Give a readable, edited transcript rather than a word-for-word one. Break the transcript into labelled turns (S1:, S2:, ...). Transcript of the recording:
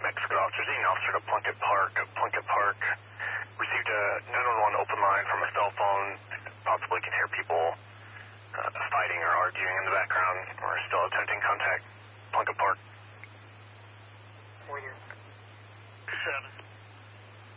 S1: Mexico officers, an officer to Plunkett Park. Plunkett Park received a 911 open line from a cell phone. Possibly can hear people fighting or arguing in the background. We're still attempting contact Plunkett Park.
S2: Warrior. 7.